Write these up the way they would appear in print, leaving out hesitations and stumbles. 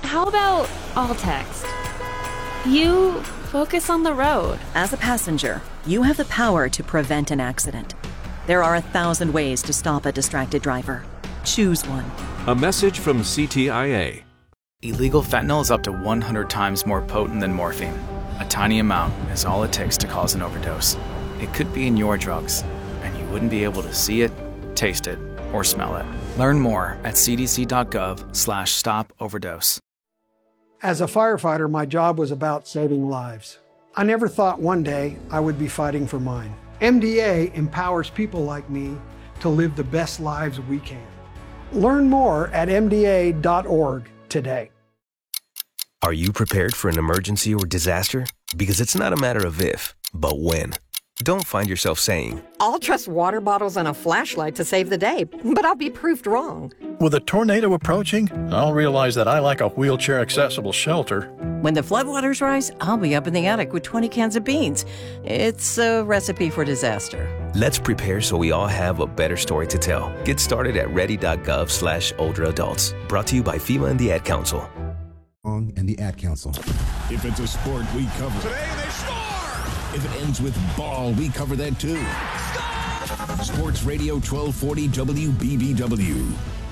how about all text? You focus on the road. As a passenger, you have the power to prevent an accident. There are 1,000 ways to stop a distracted driver. Choose one. A message from CTIA. Illegal fentanyl is up to 100 times more potent than morphine. A tiny amount is all it takes to cause an overdose. It could be in your drugs, and you wouldn't be able to see it, taste it, or smell it. Learn more at cdc.gov/stop-overdose. As a firefighter, my job was about saving lives. I never thought one day I would be fighting for mine. MDA empowers people like me to live the best lives we can. Learn more at mda.org today. Are you prepared for an emergency or disaster? Because it's not a matter of if, but when. Don't find yourself saying, I'll trust water bottles and a flashlight to save the day, but I'll be proved wrong. With a tornado approaching, I'll realize that I lack a wheelchair-accessible shelter. When the floodwaters rise, I'll be up in the attic with 20 cans of beans. It's a recipe for disaster. let's prepare so we all have a better story to tell. Get started at ready.gov/older-adults. Brought to you by FEMA and the Ad Council. And the Ad Council. If it's a sport, we cover it. Today they score! If it ends with ball, we cover that too. Score! Sports Radio 1240 WBBW.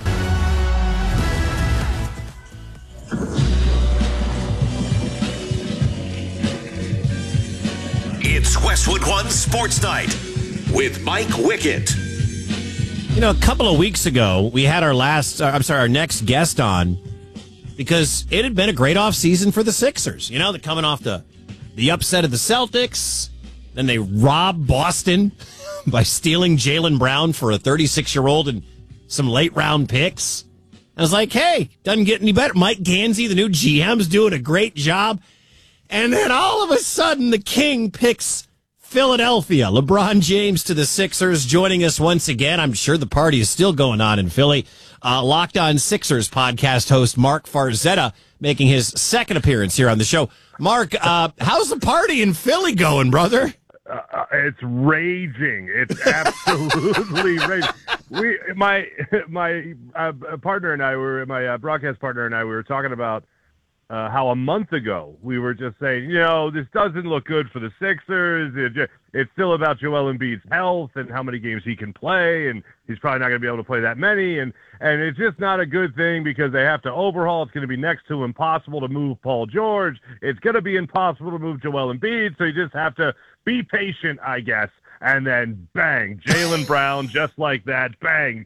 It's Westwood One Sports Night with Mike Wickett. You know, a couple of weeks ago, we had our next guest on because it had been a great offseason for the Sixers. You know, they're coming off the upset of the Celtics. Then they robbed Boston by stealing Jaylen Brown for a 36-year-old and some late-round picks. I was like, hey, doesn't get any better. Mike Gansey, the new GM's doing a great job. And then all of a sudden, the King picks Philadelphia. LeBron James to the Sixers, joining us once again. I'm sure the party is still going on in Philly. Locked On Sixers podcast host Mark Farzetta making his second appearance here on the show. Mark, how's the party in Philly going, brother? It's raging. It's absolutely raging. My partner and I my broadcast partner and I, we were talking about how a month ago we were just saying, you know, this doesn't look good for the Sixers. It's still about Joel Embiid's health and how many games he can play, and he's probably not going to be able to play that many, and it's just not a good thing because they have to overhaul. It's going to be next to impossible to move Paul George. It's going to be impossible to move Joel Embiid, so you just have to be patient, I guess. And then, bang, Jaylen Brown, just like that, bang,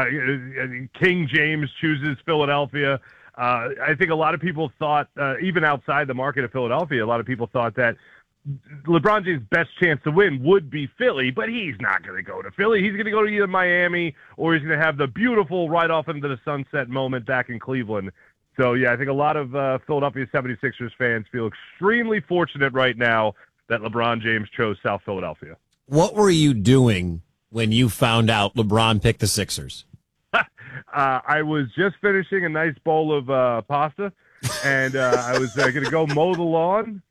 King James chooses Philadelphia. I think a lot of people thought, even outside the market of Philadelphia, a lot of people thought that LeBron James' best chance to win would be Philly, but he's not going to go to Philly. He's going to go to either Miami or he's going to have the beautiful right off into the sunset moment back in Cleveland. So, yeah, I think a lot of Philadelphia 76ers fans feel extremely fortunate right now that LeBron James chose South Philadelphia. What were you doing when you found out LeBron picked the Sixers? I was just finishing a nice bowl of pasta, and I was going to go mow the lawn.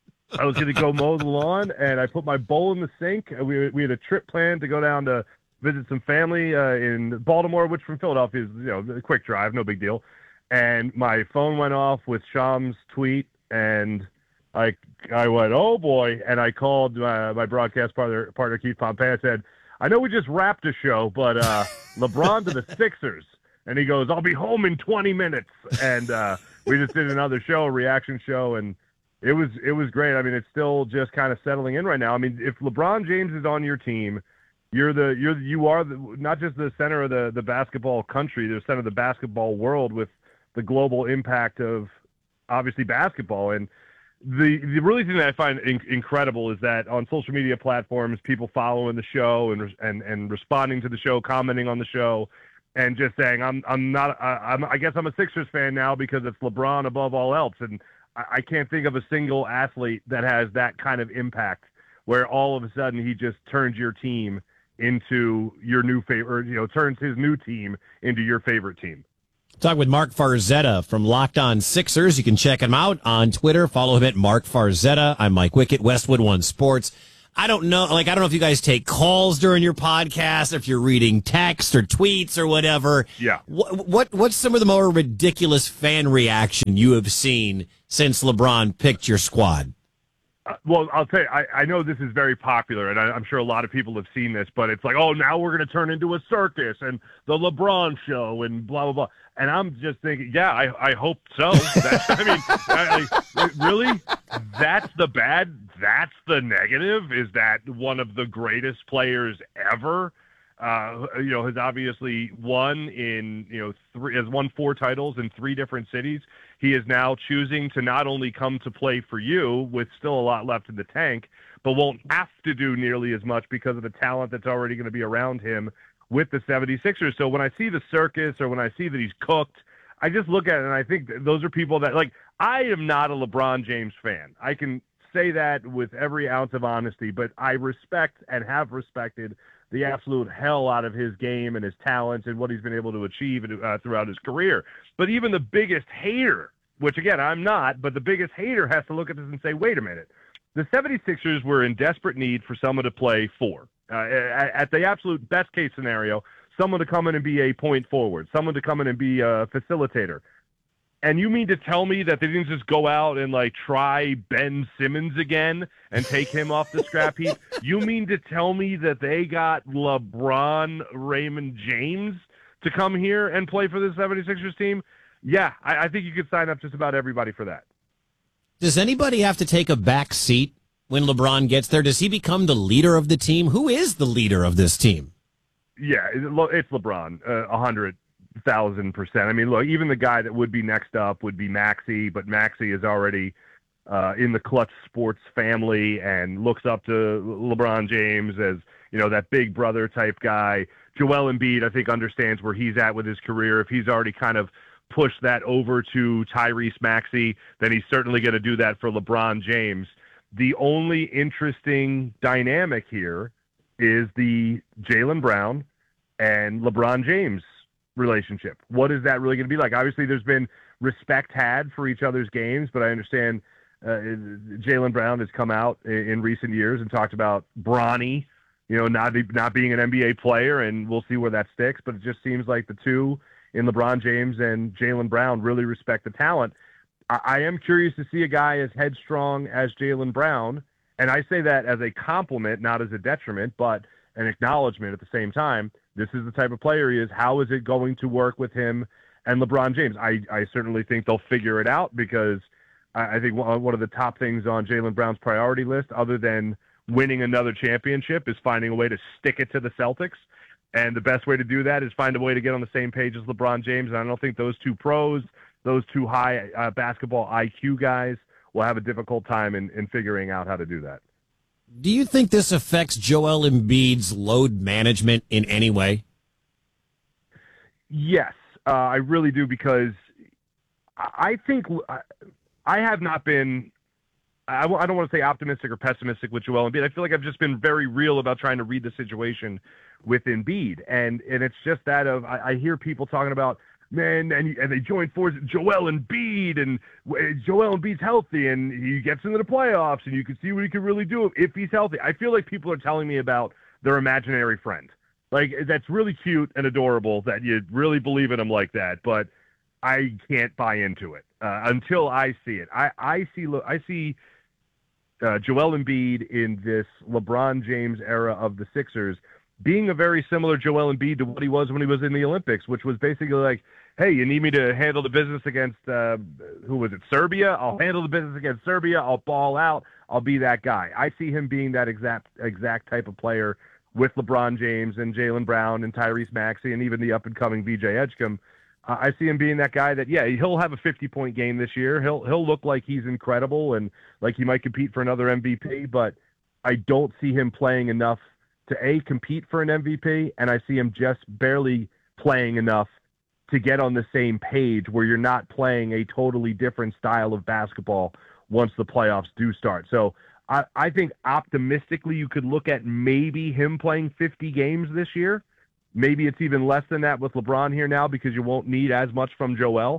And I put my bowl in the sink. We had a trip planned to go down to visit some family in Baltimore, which from Philadelphia is, you know, a quick drive, no big deal. And my phone went off with Sham's tweet, and I went, oh, boy. And I called my broadcast partner Keith Pompey. I said, I know we just wrapped a show, but LeBron to the Sixers. And he goes, I'll be home in 20 minutes. And we just did another show, a reaction show, and it was great. I mean, it's still just kind of settling in right now. I mean, if LeBron James is on your team, you are not just the center of the basketball country, the center of the basketball world with the global impact of obviously basketball. And the really thing that I find incredible is that on social media platforms, people following the show and responding to the show, commenting on the show, and just saying, I guess I'm a Sixers fan now because it's LeBron above all else. And I can't think of a single athlete that has that kind of impact where all of a sudden he just turns your team into your new favorite, you know, turns his new team into your favorite team. Talk with Mark Farzetta from Locked On Sixers. You can check him out on Twitter. Follow him at Mark Farzetta. I'm Mike Wickett, Westwood One Sports. I don't know. Like, I don't know if you guys take calls during your podcast, if you're reading text or tweets or whatever. Yeah. What's some of the more ridiculous fan reaction you have seen since LeBron picked your squad? Well, I'll tell you, I know this is very popular, and I'm sure a lot of people have seen this, but it's like, oh, now we're going to turn into a circus and the LeBron show and blah, blah, blah. And I'm just thinking, yeah, I hope so. Really? That's the bad? That's the negative? Is that one of the greatest players ever? Has obviously won has won 4 titles in 3 different cities. He is now choosing to not only come to play for you with still a lot left in the tank, but won't have to do nearly as much because of the talent that's already going to be around him with the 76ers. So when I see the circus or when I see that he's cooked, I just look at it and I think those are people that, like, I am not a LeBron James fan. I can say that with every ounce of honesty, but I respect and have respected the absolute hell out of his game and his talents and what he's been able to achieve throughout his career. But even the biggest hater, which again, I'm not, but the biggest hater has to look at this and say, wait a minute. The 76ers were in desperate need for someone to play 4. At the absolute best case scenario, someone to come in and be a point forward, someone to come in and be a facilitator. And you mean to tell me that they didn't just go out and, like, try Ben Simmons again and take him off the scrap heap? You mean to tell me that they got LeBron Raymond James to come here and play for the 76ers team? Yeah, I think you could sign up just about everybody for that. Does anybody have to take a back seat when LeBron gets there? Does he become the leader of the team? Who is the leader of this team? Yeah, it's LeBron, 100,000%. I mean, look, even the guy that would be next up would be Maxey, but Maxey is already in the Clutch Sports family and looks up to LeBron James as, that big brother type guy. Joel Embiid, I think, understands where he's at with his career. If he's already kind of pushed that over to Tyrese Maxey, then he's certainly going to do that for LeBron James. The only interesting dynamic here is the Jaylen Brown and LeBron James relationship. What is that really going to be like? Obviously, there's been respect had for each other's games, but I understand Jaylen Brown has come out in recent years and talked about Bronny, not being an NBA player, and we'll see where that sticks. But it just seems like the two in LeBron James and Jaylen Brown really respect the talent. I am curious to see a guy as headstrong as Jaylen Brown, and I say that as a compliment, not as a detriment, but an acknowledgement at the same time. This is the type of player he is. How is it going to work with him and LeBron James? I certainly think they'll figure it out, because I think one of the top things on Jaylen Brown's priority list, other than winning another championship, is finding a way to stick it to the Celtics. And the best way to do that is find a way to get on the same page as LeBron James. And I don't think those two pros, those two high basketball IQ guys, will have a difficult time in figuring out how to do that. Do you think this affects Joel Embiid's load management in any way? Yes, I really do, because I think I have not been, I don't want to say optimistic or pessimistic with Joel Embiid. I feel like I've just been very real about trying to read the situation with Embiid. And it's just that of, I hear people talking about, man, and they join forces, Joel Embiid, and Joel Embiid's healthy, and he gets into the playoffs, and you can see what he can really do if he's healthy. I feel like people are telling me about their imaginary friend. Like, that's really cute and adorable that you really believe in him like that, but I can't buy into it until I see it. I see Joel Embiid in this LeBron James era of the Sixers being a very similar Joel Embiid to what he was when he was in the Olympics, which was basically like, hey, you need me to handle the business against, Serbia? I'll handle the business against Serbia. I'll ball out. I'll be that guy. I see him being that exact type of player with LeBron James and Jaylen Brown and Tyrese Maxey and even the up-and-coming B.J. Edgecombe. I see him being that guy that, yeah, he'll have a 50-point game this year. He'll look like he's incredible and like he might compete for another MVP, but I don't see him playing enough to, A, compete for an MVP, and I see him just barely playing enough to get on the same page where you're not playing a totally different style of basketball once the playoffs do start. So I think optimistically you could look at maybe him playing 50 games this year. Maybe it's even less than that with LeBron here now, because you won't need as much from Joel.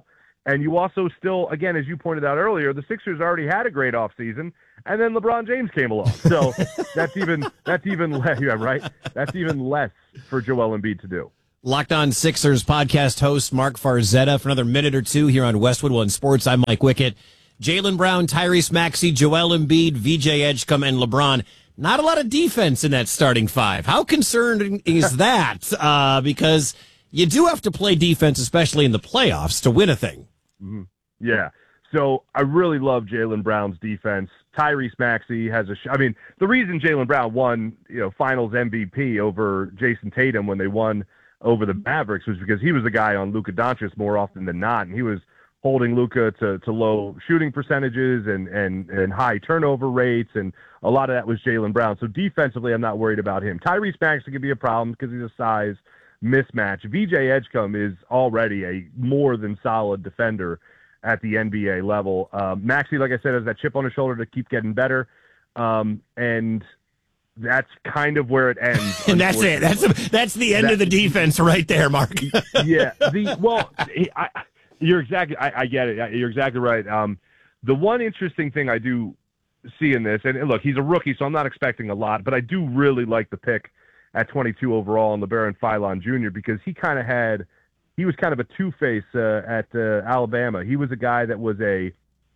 And you also still, again, as you pointed out earlier, the Sixers already had a great offseason, and then LeBron James came along. So that's even less, yeah, right? That's even less for Joel Embiid to do. Locked On Sixers podcast host Mark Farzetta for another minute or two here on Westwood One Sports. I'm Mike Wickett. Jaylen Brown, Tyrese Maxey, Joel Embiid, VJ Edgecombe, and LeBron. Not a lot of defense in that starting five. How concerning is that? Because you do have to play defense, especially in the playoffs, to win a thing. Mm-hmm. Yeah. So I really love Jaylen Brown's defense. Tyrese Maxey has the reason Jaylen Brown won, finals MVP over Jason Tatum when they won over the Mavericks was because he was the guy on Luka Doncic more often than not. And he was holding Luka to low shooting percentages and high turnover rates. And a lot of that was Jaylen Brown. So defensively, I'm not worried about him. Tyrese Maxey could be a problem because he's a size mismatch. VJ Edgecombe is already a more than solid defender at the NBA level. Maxey, like I said, has that chip on his shoulder to keep getting better. And that's kind of where it ends. And that's it. That's the end of the defense right there, Mark. Yeah. You're exactly. I get it. You're exactly right. The one interesting thing I do see in this, and look, he's a rookie, so I'm not expecting a lot, but I do really like the pick at 22 overall on LeBaron Philon Jr. because he was kind of a two-face at Alabama. He was a guy that was a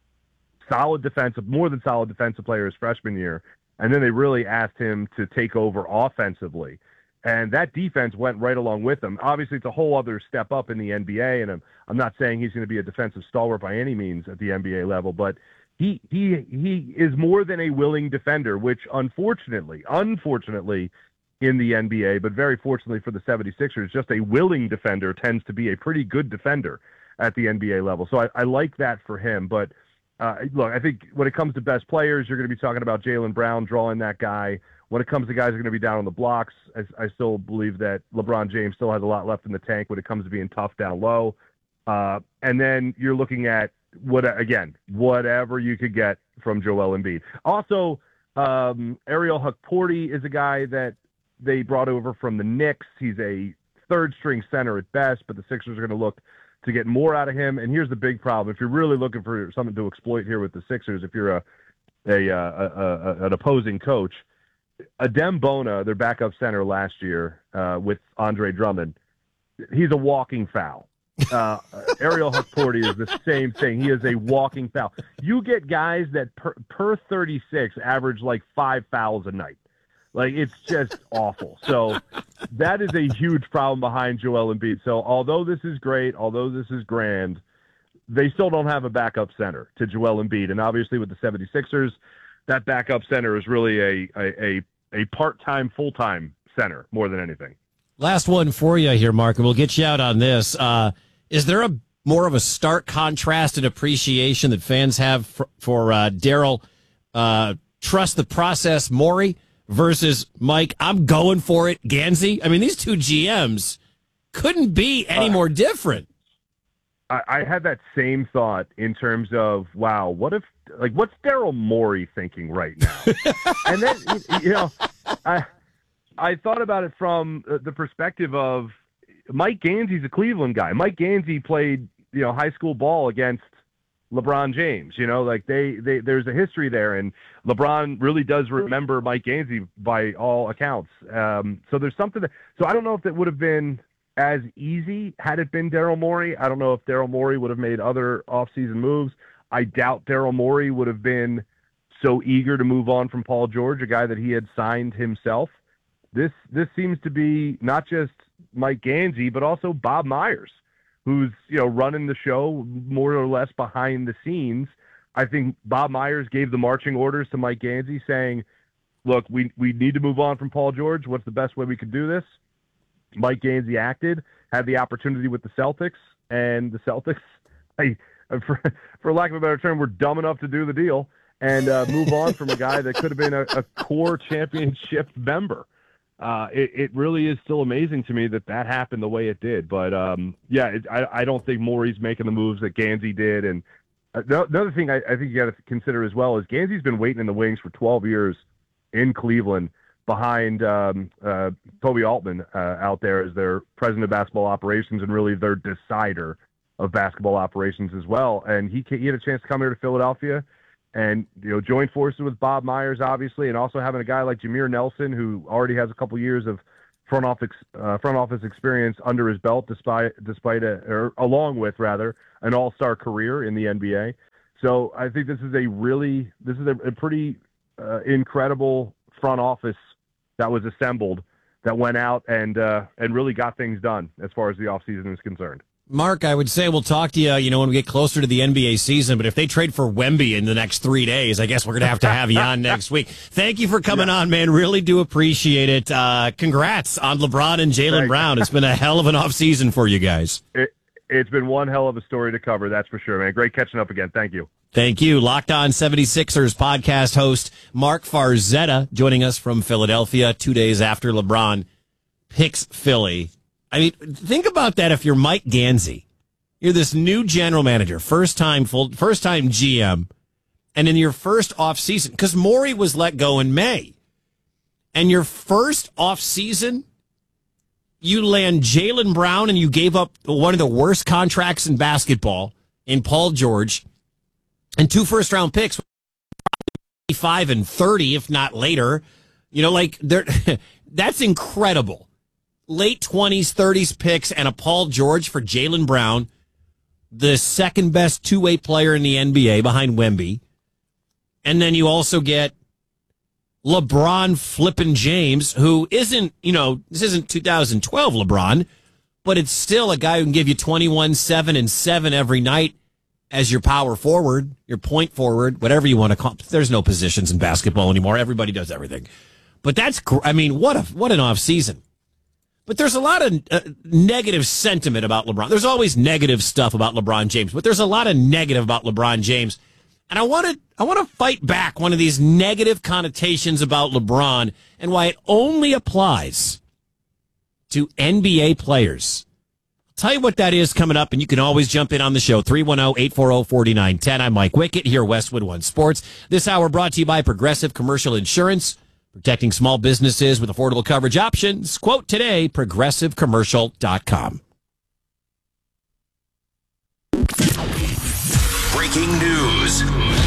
more than solid defensive player his freshman year, and then they really asked him to take over offensively. And that defense went right along with him. Obviously, it's a whole other step up in the NBA, and I'm not saying he's going to be a defensive stalwart by any means at the NBA level, but he is more than a willing defender, which unfortunately, in the NBA, but very fortunately for the 76ers, just a willing defender tends to be a pretty good defender at the NBA level. So I like that for him. But look, I think when it comes to best players, you're going to be talking about Jaylen Brown drawing that guy. When it comes to guys who are going to be down on the blocks, I still believe that LeBron James still has a lot left in the tank when it comes to being tough down low. And then you're looking at, whatever you could get from Joel Embiid. Also, Ariel Hukporti is a guy that they brought over from the Knicks. He's a third-string center at best, but the Sixers are going to look to get more out of him. And here's the big problem. If you're really looking for something to exploit here with the Sixers, if you're an opposing coach, Adem Bona, their backup center last year with Andre Drummond, he's a walking foul. Ariel Hukporti is the same thing. He is a walking foul. You get guys that per 36 average like 5 fouls a night. Like, it's just awful. So that is a huge problem behind Joel Embiid. So although this is great, although this is grand, they still don't have a backup center to Joel Embiid. And obviously with the 76ers, that backup center is really a part-time, full-time center more than anything. Last one for you here, Mark, and we'll get you out on this. Is there a more of a stark contrast and appreciation that fans have for Daryl trust the process Morey versus Mike, I'm going for it, Gansey? I mean, these two GMs couldn't be any more different. I had that same thought in terms of, wow, what's Daryl Morey thinking right now? And then, I thought about it from the perspective of Mike Gansey's a Cleveland guy. Mike Gansey played, high school ball against LeBron James. There's a history there, and LeBron really does remember Mike Gansey by all accounts. So there's something so I don't know if it would have been as easy had it been Daryl Morey. I don't know if Daryl Morey would have made other offseason moves. I doubt Daryl Morey would have been so eager to move on from Paul George, a guy that he had signed himself. This seems to be not just Mike Gansey, but also Bob Myers, who's running the show more or less behind the scenes. I think Bob Myers gave the marching orders to Mike Gansey saying, look, we need to move on from Paul George. What's the best way we could do this? Mike Gansey acted, had the opportunity with the Celtics, and the Celtics, for lack of a better term, were dumb enough to do the deal and move on from a guy that could have been a core championship member. It really is still amazing to me that happened the way it did. But, I don't think Morey's making the moves that Gansey did. And another thing I think you got to consider as well is Gansey's been waiting in the wings for 12 years in Cleveland behind Toby Altman out there as their president of basketball operations and really their decider of basketball operations as well. And he had a chance to come here to Philadelphia and, join forces with Bob Myers, obviously, and also having a guy like Jameer Nelson, who already has a couple years of front office experience under his belt, along with an all-star career in the NBA. So I think this is a pretty incredible front office that was assembled, that went out and really got things done as far as the offseason is concerned. Mark, I would say we'll talk to you, when we get closer to the NBA season, but if they trade for Wemby in the next 3 days, I guess we're going to have you on next week. Thank you for coming on, man. Really do appreciate it. Congrats on LeBron and Jaylen Brown. It's been a hell of an offseason for you guys. It's been one hell of a story to cover, that's for sure, man. Great catching up again. Thank you. Thank you. Locked On 76ers podcast host Mark Farzetta joining us from Philadelphia 2 days after LeBron picks Philly. I mean, think about that if you're Mike Gansey. You're this new general manager, first time GM, and in your first offseason, because Morey was let go in May, and your first offseason, you land Jaylen Brown and you gave up one of the worst contracts in basketball in Paul George and 2 first-round picks, 5 and 30, if not later. That's incredible. Late 20s, 30s picks and a Paul George for Jaylen Brown, the second best two-way player in the NBA behind Wemby. And then you also get LeBron flipping James, who isn't, this isn't 2012 LeBron, but it's still a guy who can give you 21, 7, and 7 every night as your power forward, your point forward, whatever you want to call it. There's no positions in basketball anymore. Everybody does everything. But what an offseason. But there's a lot of negative sentiment about LeBron. There's always negative stuff about LeBron James, but there's a lot of negative about LeBron James. And I want to fight back one of these negative connotations about LeBron and why it only applies to NBA players. I'll tell you what that is coming up, and you can always jump in on the show, 310-840-4910. I'm Mike Wickett here, Westwood One Sports. This hour brought to you by Progressive Commercial Insurance, protecting small businesses with affordable coverage options. Quote today, progressivecommercial.com. Breaking news.